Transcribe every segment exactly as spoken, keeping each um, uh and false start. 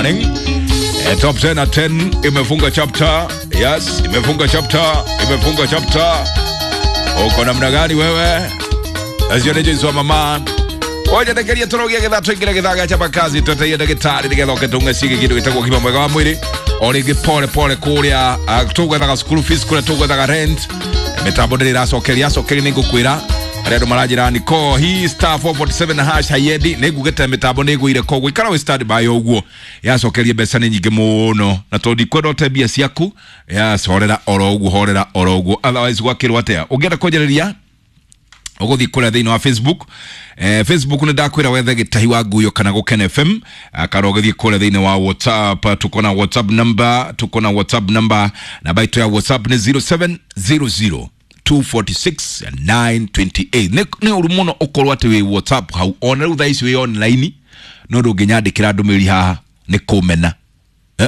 morning. Eh, top ten at ten imefunga chapter. Yes, imefunga chapter, imefunga chapter. Uko namna gani wewe? Azioneje mama. Oja tekeria torogia githatu ingire githaga chapa kazi toteia ndagitari ndigethoke tungaciige kindu gitagwo kima mwega wa mwiri origi pole pole kuria tugathaga school fees kuria tugathaga rent mitambo ndiri racokeria acokeri ningukwira aria andu marajira niko hi star four forty-seven hash hayedi ningugete mitambo niguire koguo ikara we stand by uguo yacokeria mbeca ni nyingi muno na tondi kwenda tebia ciaku ya sorera oro uguo horera oro uguo otherwise gwakirwa atia ungienda kujereria uguthi kule thini wa Facebook eh, Facebook ni ndakwira wethe gitahi wa nguyo kana gukena F M akarogethi kule thini wa WhatsApp tuko na WhatsApp number tuko na WhatsApp number na baito ya WhatsApp ni zero seven zero zero two four six nine two eight ne ne urumuno ukorwa ati we WhatsApp hau ona rutha ici we online no ndunginyandikira ndumiri haha ni kumena eh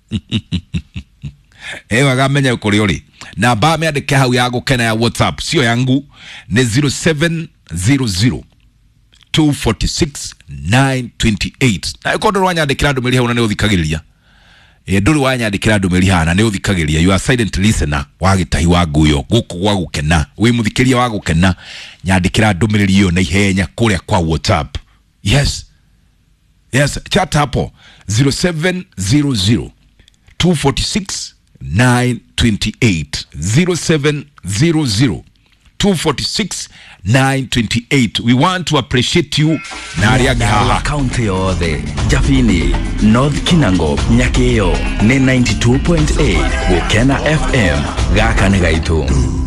ewa gamenya ukuri uri na ba me andike hau ya gukena ya WhatsApp sio yangu ni zero seven zero zero two four six nine two eight na ikondo wanyandikira ndumiri hauna ne uthikagiriria e nduri wanyandikira ndumiri hana ne uthikagiriria you are silent listener wa gitahi wa nguyo guku gwa gukena we muthikiria wa gukena nyandikira ndumiri yo na ihenya kuria kwa WhatsApp. Yes yes chat hapo zero seven zero zero two four six nine two eight zero seven zero zero two four six nine two eight. We want to appreciate you Nariagi haha county ode Jafini North Kinango Nyakeo ne ninety-two point eight Gukena F M gaka negaito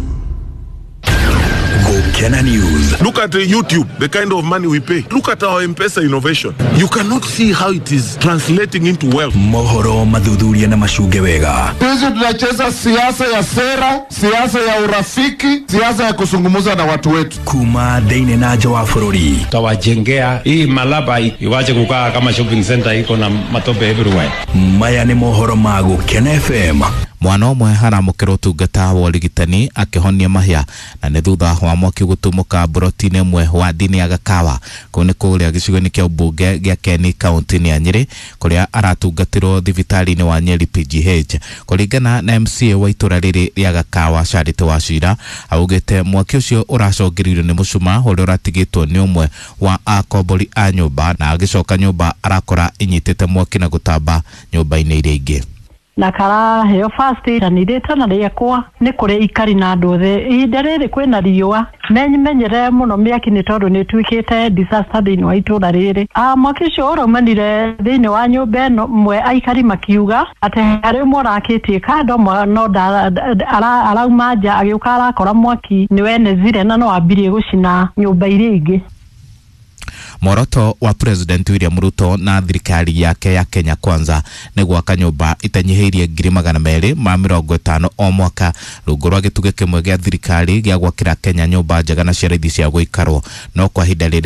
Gukena News. Look at uh, YouTube, the kind of money we pay. Look at our M-Pesa innovation. You cannot see how it is translating into wealth. Mohoro madhudhuria na mashuge wega. Sisi tunacheza siasa ya sera, siasa ya urafiki, siasa ya kusungumuza na watu wetu. Kuma deine na jawa furori. Tawajengea hii Malaba iwache kukaa kama shopping center iko na matope everywhere. Maya ni mohoro ma Gukena F M. Mwana omwe haramukira utungata wa urigitani akihonia mahia na ni thutha wa mwaki gutumuka brotine mwe wa dini ya Gakawa kuni kuria gicigo-ini kia ubunge gia Keni kaunti ya Nyeri kuria aratungatirwo thibitari-ini wa Nyeri P G H kuringana na M C A wa itura riri ria Gakawa Charity Wachira augite mwaki ucio uracongiririo ni mucuma uria uratigitwo ni umwe wa akombori a nyumba na agicoka nyumba arakora inyitite mwaki na gutamba nyumba-ini iria ingi na kara heo first aid ni deta na yakwa ni kure ikari na andu the iderere kwena riwa menye menyere muno miaki ni tondu ni twikite disaster thini wa itura riri a mwakisho oro manire thini wa nyumba no mwe aikari makiuga ate ari morakitie kado no ara ara maja agiukara kora mwaki ni wene zire na no abirie gucina nyumba iri ingi. Moroto wa President William Ruto na thirikari yake ya Kenya Kwanza ni gwaka nyumba itanyihirie ngiri magana meri ma mirongo itano o mwaka rungu rwa gituge kimwe gia thirikari gia gwakira Kenya nyumba njega na ciarithi cia guikarwo no kwa hinda